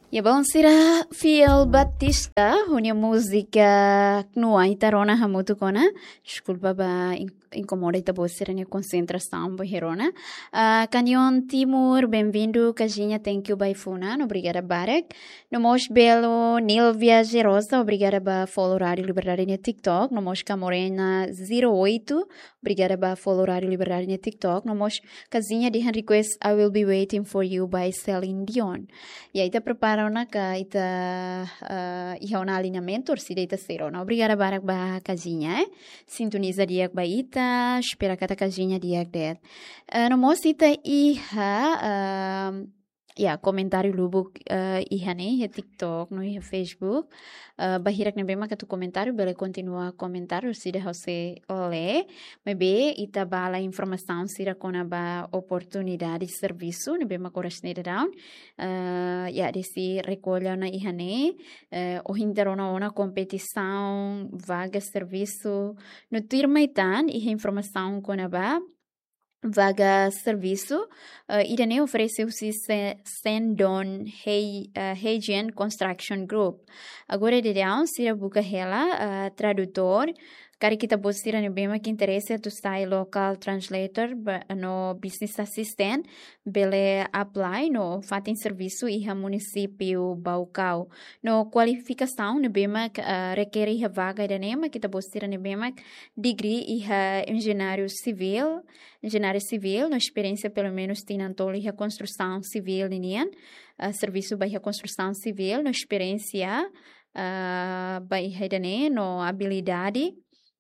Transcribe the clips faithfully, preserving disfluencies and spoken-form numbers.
Ya bom sira Fiel Batista hunya música knua itarona hamutu kona. Desculpa ba incomoda ita bosira nia concentração bo herona. Uh, Canyon Timur, bem-vindo. Casinha, thank you by Funan. Obrigada Barek. Nomos Belo Nilvia Gerosa, obrigada ba follow Rádio Liberdade nia TikTok. Nomos Camorena zero oito, obrigada ba follow Rádio Liberdade nia TikTok. Nomos Casinha de request I will be waiting for you by Celine Dion. E aí tá prepara na ka ita uh, iha na alinhamento orsida ita serona. Obrigada barak ba casinha, eh? Sintoniza diak ba ita, espera kata casinha diak det. Uh, no mos ita iha uh, ya comentário lubuk uh, iha ne, iha TikTok, no iha Facebook. Uh, bahirak na bema katu comentário, bele continua comentário sida hause ole. Mebe ita bala informação sida kona ba oportunidade de serviço, ne bema corasneda down. Uh, ya desi recolha na iha ne, uh, o hinterona ona competição, vaga serviço. No tirmaitan, iha informação kona ba vaga serviço, uh, Irene ofereceu-se Sendon Heijian Construction Group. Agora de down, sira buka hela, uh, tradutor, kari kita bosira ne bema que interessa tu sai local translator no business assistant, bele apply no fatin serviço iha município Baucau. No qualificação ne bema uh, requer iha vaga de nema kita bosira ne bema degree iha engenheiro civil, engenharia civil, na experiência pelo menos tinantol iha construção civil ninian, uh, serviço ba iha construção civil, na experiência uh, ba iha dane no habilidade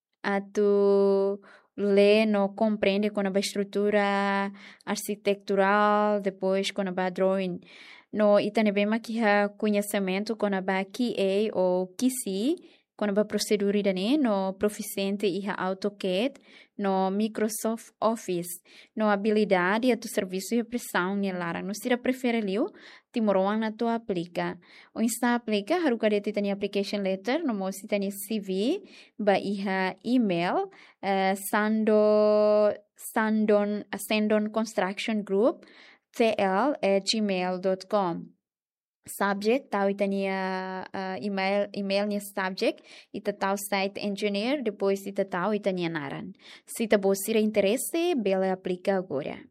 atu lê no compreende com a estrutura arquitetural, depois com a drawing. No itanebema que ha conhecimento com a Q A ou Q C, com a procedura dane no proficiente e a AutoCAD, no Microsoft Office, no habilidade a tu serviço e pressão ni lara. No sira prefere timoroang na tu aplica. O insta aplica harukadete tani application letter, no mosi tani C V, ba iha email, uh, sando sandon sandon construction group tl at gmail dot com. Subject, tau itania uh, email, email niya subject, ita tau site engineer, depois ita tau itania naran. Se ita bosira interesse, bela aplica agora.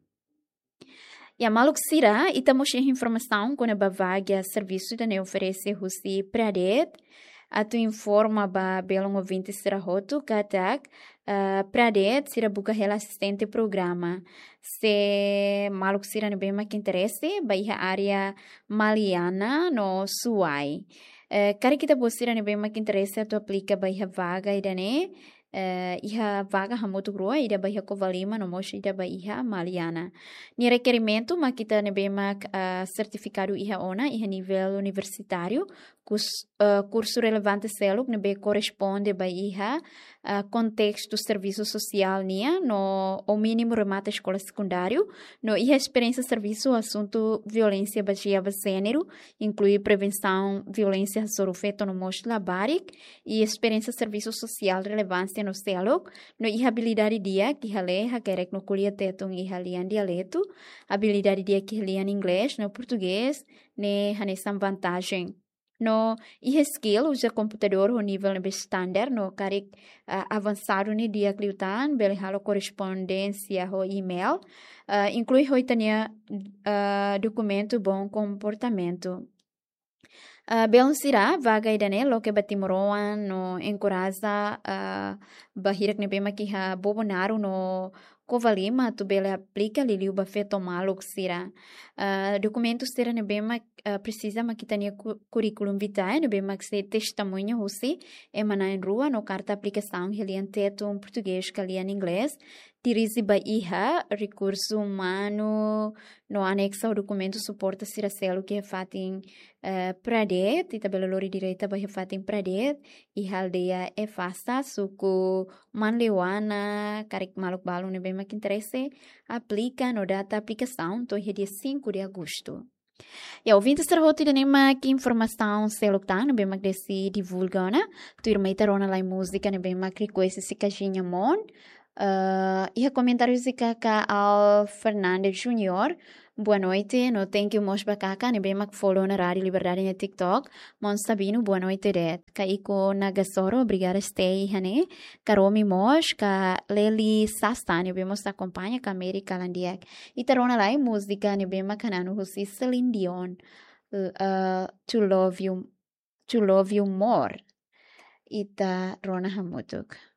E a maluk sira, ita moshe informação quando a vaga serviço da ne oferece husi pradet, atu informa ba belong ouvinte sira hotu katak, uh, pradet sira buka hela assistente programa. Se maluk sira ne bema que interesse, ba iha área maliana no suai. Uh, kari kita bosira ne bema que interesse, atu aplica ba iha vaga idane, Uh, iha vaga hamutu grua ida ba iha kovalima no moshi ida ba iha maliana. Ni requerimento ma kita ne bema uh, certificado iha ona iha nível universitário cus, uh, curso relevante seluk ne be corresponde ba iha uh, contexto serviço social nia no o mínimo remata escola secundário no iha experiência serviço assunto violência baseada gênero inclui prevenção violência sobre feito no moshi labarik e experiência serviço social relevância no selok, no iha habilidade dia que hale hakerek no kuliah tetung iha lian dialeto, habilidade dia que lian inglês, no português, ne hanesam vantagem. No iha skill usa computador o nível nebe standard, no karik uh, avançado ne dia kliutan, bele halo correspondência ho email, uh, inclui hoitania uh, documento bom comportamento. Uh, Belum sira vaga idane lo que batimoroan no encoraja uh, bahirak ne bema ki ha bobonaru no kovalima tu bele aplica liliu ba feto maluk sira uh, documentos sira ne bema uh, precisa ma kitania curriculum vitae ne bema que se testemunho husi emana em rua no carta aplicação helian teto um português kalian inglês dirige ba iha recurso humano no anexo ao documento suporta sira selo que fatin uh, pradet e tabela lori direita ba fatin pradet e aldeia é fasta suku manlewana karik maluk balu ne bema que interesse aplica no data aplicação to dia cinco de agosto. E ouvinte estar roti de nema que informação seloctan no bema que se divulga na tu irmã tarona lá música no bema que request se caixinha mon Uh, e comentários de Cacá ao Fernandes Júnior Boa noite, no thank you mos bakaka, ni bem mag-follow na Rádio Liberdade no TikTok. Mons Sabino, boa noite, Red. Kaiko Nagasoro, obrigada stay, hane. Karomi mos, ka Leli Sasta, ni bem mos acompanha, ka Mary Kalandiak. E tarona lá, música, ni bem makanano, husi Celine Dion. Uh, to love you, to love you more. Ita Rona Hamutuk.